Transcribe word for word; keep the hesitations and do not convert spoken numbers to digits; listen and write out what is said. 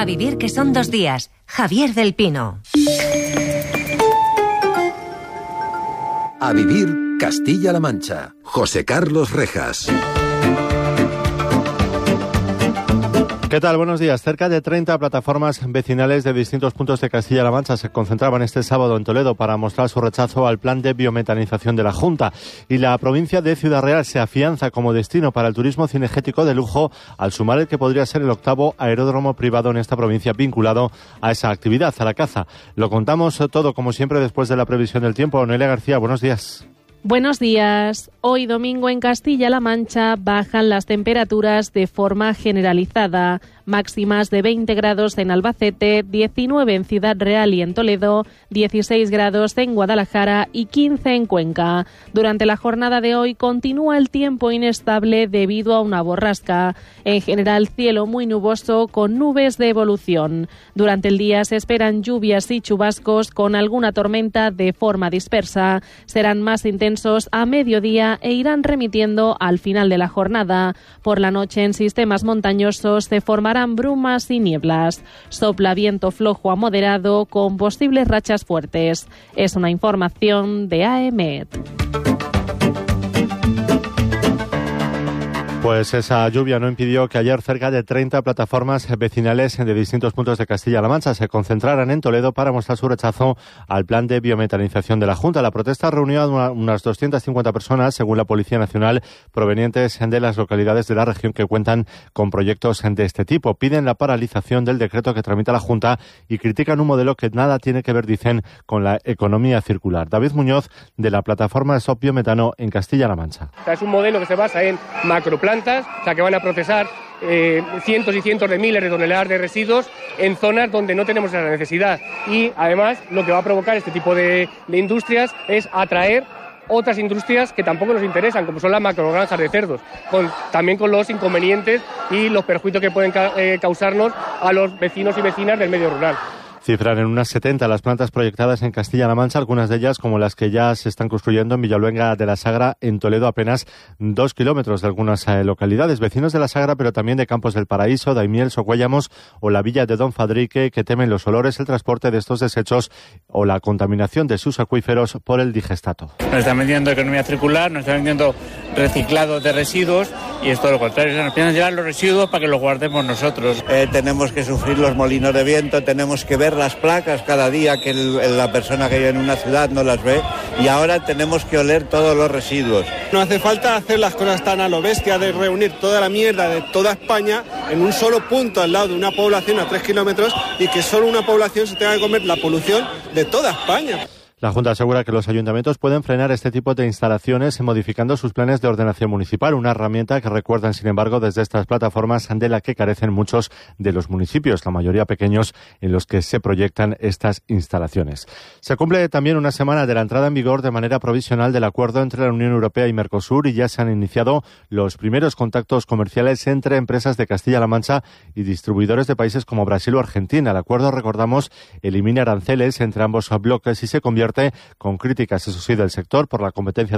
vivir que son dos días. Javier del Pino. A vivir Castilla-La Mancha. José Carlos Rejas. ¿Qué tal? Buenos días. Cerca de treinta plataformas vecinales de distintos puntos de Castilla-La Mancha se concentraban este sábado en Toledo para mostrar su rechazo al plan de biometanización de la Junta. Y la provincia de Ciudad Real se afianza como destino para el turismo cinegético de lujo, al sumar el que podría ser el octavo aeródromo privado en esta provincia vinculado a esa actividad, a la caza. Lo contamos todo, como siempre, después de la previsión del tiempo. Noelia García, buenos días. Buenos días. Hoy domingo en Castilla-La Mancha bajan las temperaturas de forma generalizada. Máximas de veinte grados en Albacete, diecinueve en Ciudad Real y en Toledo, dieciséis grados en Guadalajara y quince en Cuenca. Durante la jornada de hoy continúa el tiempo inestable debido a una borrasca. En general, cielo muy nuboso con nubes de evolución. Durante el día se esperan lluvias y chubascos con alguna tormenta de forma dispersa. Serán más intensos a mediodía e irán remitiendo al final de la jornada. Por la noche en sistemas montañosos se formarán brumas y nieblas. Sopla viento flojo a moderado con posibles rachas fuertes. Es una información de A E M E T. Pues esa lluvia no impidió que ayer cerca de treinta plataformas vecinales de distintos puntos de Castilla-La Mancha se concentraran en Toledo para mostrar su rechazo al plan de biometanización de la Junta. La protesta reunió a unas doscientas cincuenta personas, según la Policía Nacional, provenientes de las localidades de la región que cuentan con proyectos de este tipo. Piden la paralización del decreto que tramita la Junta y critican un modelo que nada tiene que ver, dicen, con la economía circular. David Muñoz, de la plataforma de Stop Biometano en Castilla-La Mancha. O sea, es un modelo que se basa en macroplantas, o sea, que van a procesar eh, cientos y cientos de miles de toneladas de residuos en zonas donde no tenemos esa necesidad. Y además lo que va a provocar este tipo de, de industrias es atraer otras industrias que tampoco nos interesan, como son las macrogranjas de cerdos, con, también con los inconvenientes y los perjuicios que pueden ca- eh, causarnos a los vecinos y vecinas del medio rural. Cifran en unas setenta las plantas proyectadas en Castilla-La Mancha, algunas de ellas, como las que ya se están construyendo en Villaluenga de la Sagra, en Toledo, apenas dos kilómetros de algunas eh, localidades. Vecinos de la Sagra, pero también de Campos del Paraíso, Daimiel, Socuéllamos o la villa de Don Fadrique, que temen los olores, el transporte de estos desechos o la contaminación de sus acuíferos por el digestato. Nos están vendiendo economía circular, nos están vendiendo reciclado de residuos y es todo lo contrario. Nos piensan llevar los residuos para que los guardemos nosotros. Eh, tenemos que sufrir los molinos de viento, tenemos que ver las placas cada día que el, la persona que vive en una ciudad no las ve y ahora tenemos que oler todos los residuos. No hace falta hacer las cosas tan a lo bestia de reunir toda la mierda de toda España en un solo punto al lado de una población a tres kilómetros y que solo una población se tenga que comer la polución de toda España. La Junta asegura que los ayuntamientos pueden frenar este tipo de instalaciones modificando sus planes de ordenación municipal, una herramienta que recuerdan, sin embargo, desde estas plataformas de la que carecen muchos de los municipios, la mayoría pequeños, en los que se proyectan estas instalaciones. Se cumple también una semana de la entrada en vigor de manera provisional del acuerdo entre la Unión Europea y Mercosur y ya se han iniciado los primeros contactos comerciales entre empresas de Castilla-La Mancha y distribuidores de países como Brasil o Argentina. El acuerdo, recordamos, elimina aranceles entre ambos bloques y se convierte, con críticas, eso sí, del sector por la competencia